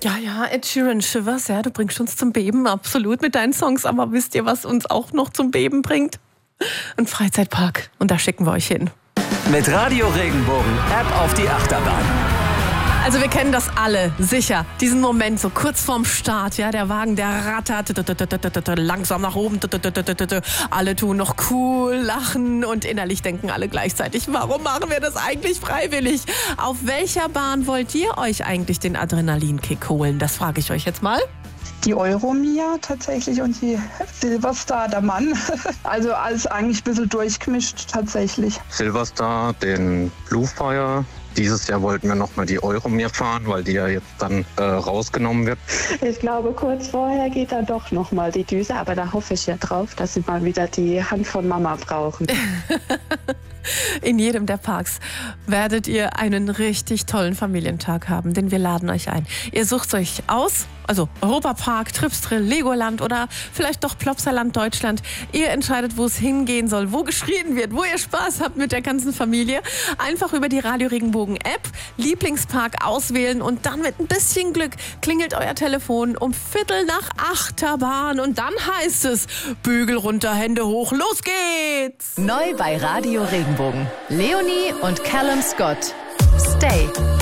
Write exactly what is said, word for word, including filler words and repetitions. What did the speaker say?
Ja, ja, Ed Sheeran, Shivers, ja, du bringst uns zum Beben, absolut mit deinen Songs. Aber wisst ihr, was uns auch noch zum Beben bringt? Ein Freizeitpark. Und da schicken wir euch hin. Mit Radio Regenbogen ab auf die Achterbahn. Also wir kennen das alle, sicher. Diesen Moment so kurz vorm Start, ja, der Wagen, der rattert langsam nach oben. Alle tun noch cool, lachen und innerlich denken alle gleichzeitig, warum machen wir das eigentlich freiwillig? Auf welcher Bahn wollt ihr euch eigentlich den Adrenalinkick holen? Das frage ich euch jetzt mal. Die Euromia tatsächlich und die Silverstar, der Mann. Also alles eigentlich ein bisschen durchgemischt tatsächlich. Silverstar, den Bluefire. Dieses Jahr wollten wir nochmal die Euromir fahren, weil die ja jetzt dann äh, rausgenommen wird. Ich glaube, kurz vorher geht dann doch nochmal die Düse, aber da hoffe ich ja drauf, dass sie mal wieder die Hand von Mama brauchen. In jedem der Parks werdet ihr einen richtig tollen Familientag haben, denn wir laden euch ein. Ihr sucht euch aus, also Europapark, Tripsdrill, Legoland oder vielleicht doch Plopsaland Deutschland. Ihr entscheidet, wo es hingehen soll, wo geschrien wird, wo ihr Spaß habt mit der ganzen Familie. Einfach über die Radio Regenbogen App Lieblingspark auswählen und dann mit ein bisschen Glück klingelt euer Telefon um Viertel nach Achterbahn und dann heißt es Bügel runter, Hände hoch, los geht's! Neu bei Radio Regenbogen. Leonie und Callum Scott. Stay.